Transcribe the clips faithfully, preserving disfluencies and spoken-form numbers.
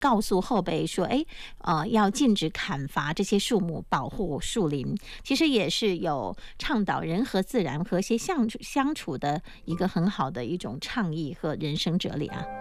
告诉后辈说，哎，呃，要禁止砍伐这些树木，保护树林，其实也是有倡导人和自然和谐相处相处的一个很好的一种倡议和人生哲理啊。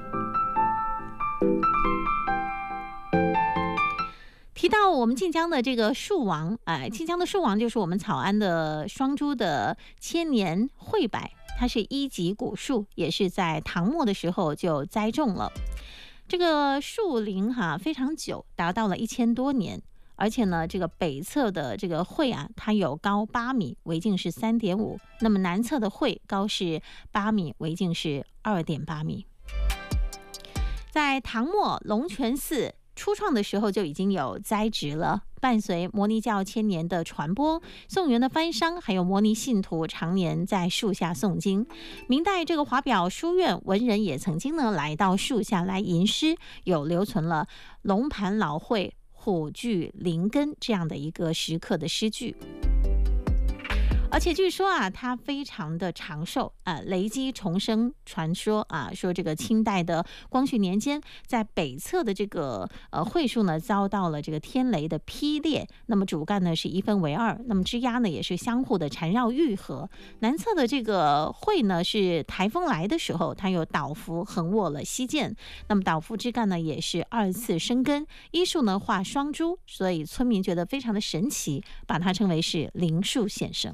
提到我们晋江的这个树王，哎，晋江的树王就是我们草庵的双珠的千年惠柏，它是一级古树，也是在唐末的时候就栽种了。这个树龄哈非常久，达到了一千多年，而且呢，这个北侧的这个惠啊，它有高八米，围径是三点五；那么南侧的惠高是八米，围径是二点八米。在唐末龙泉寺初创的时候就已经有栽植了。伴随摩尼教千年的传播，宋元的番商还有摩尼信徒常年在树下诵经。明代这个华表书院文人也曾经呢来到树下来吟诗，有留存了龙盘老会、虎踞林根这样的一个时刻的诗句。而且据说啊，它非常的长寿啊，雷击重生传说啊，说这个清代的光绪年间，在北侧的这个呃桧树呢，遭到了这个天雷的劈裂，那么主干呢是一分为二，那么枝丫呢也是相互的缠绕愈合。南侧的这个桧呢，是台风来的时候，它有倒伏横卧了西涧，那么倒伏枝干呢也是二次生根，医术呢画双珠，所以村民觉得非常的神奇，把它称为是灵树现生。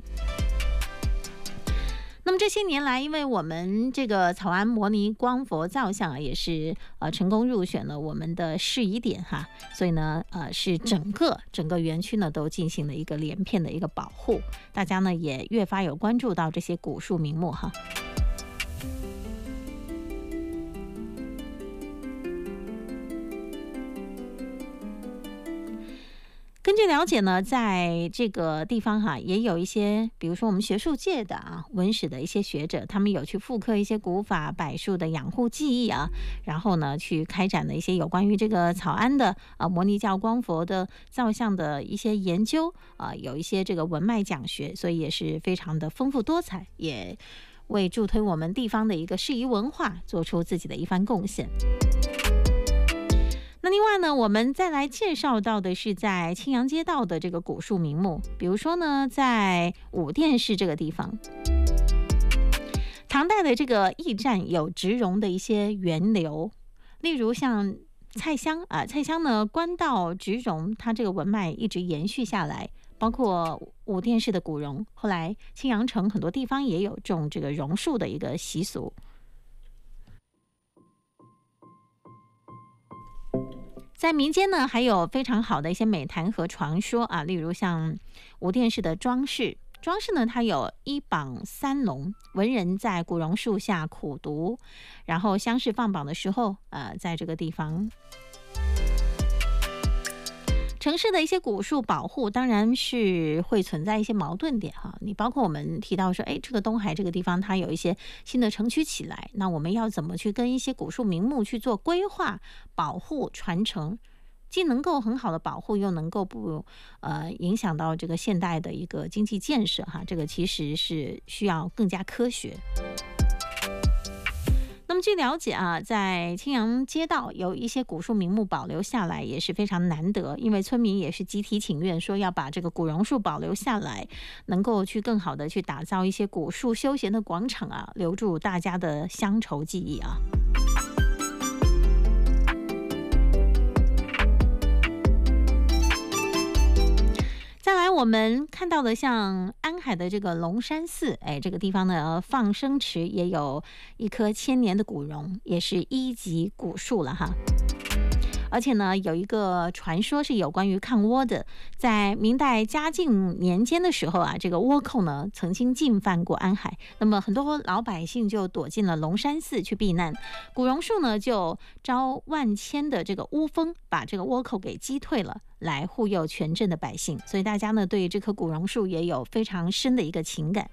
那么这些年来，因为我们这个草庵摩尼光佛造像啊，也是呃成功入选了我们的适宜点哈，所以呢呃是整个整个园区呢都进行了一个连片的一个保护，大家呢也越发有关注到这些古树名木哈。根据了解呢，在这个地方哈，也有一些，比如说我们学术界的啊，文史的一些学者，他们有去复刻一些古法柏树的养护技艺啊，然后呢，去开展了一些有关于这个草庵的啊摩尼教光佛的造像的一些研究啊，有一些这个文脉讲学，所以也是非常的丰富多彩，也为助推我们地方的一个适宜文化做出自己的一番贡献。那另外呢，我们再来介绍到的是在青阳街道的这个古树名木，比如说呢，在武店市这个地方，唐代的这个驿站有植榕的一些源流，例如像蔡乡啊，蔡乡呢官道植榕，它这个文脉一直延续下来，包括武店市的古榕，后来青阳城很多地方也有种这个榕树的一个习俗。在民间呢，还有非常好的一些美谈和传说啊，例如像武店市的庄氏，庄氏呢，它有一榜三龙，文人在古榕树下苦读，然后乡试放榜的时候，呃，在这个地方。城市的一些古树保护当然是会存在一些矛盾点哈，你包括我们提到说，哎，这个东海这个地方它有一些新的城区起来，那我们要怎么去跟一些古树名木去做规划、保护、传承，既能够很好的保护，又能够不呃影响到这个现代的一个经济建设哈，这个其实是需要更加科学。那么据了解啊，在青阳街道有一些古树名木保留下来也是非常难得，因为村民也是集体请愿说要把这个古榕树保留下来，能够去更好的去打造一些古树休闲的广场啊，留住大家的乡愁记忆啊。再来，我们看到的像安海的这个龙山寺，哎，这个地方呢，放生池也有一棵千年的古榕，也是一级古树了哈。而且呢，有一个传说是有关于抗倭的，在明代嘉靖年间的时候啊，这个倭寇呢曾经进犯过安海，那么很多老百姓就躲进了龙山寺去避难，古榕树呢就招万千的这个巫风，把这个倭寇给击退了，来护佑全镇的百姓，所以大家呢对这棵古榕树也有非常深的一个情感。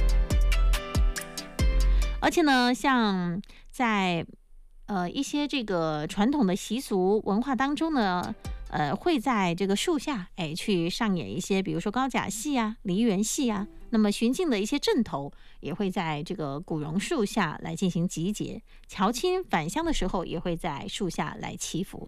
而且呢，像在呃，一些这个传统的习俗文化当中呢， 呃，会在这个树下，哎，去上演一些，比如说高甲戏啊、梨园戏啊。那么巡境的一些阵头也会在这个古榕树下来进行集结，侨亲返乡的时候也会在树下来祈福。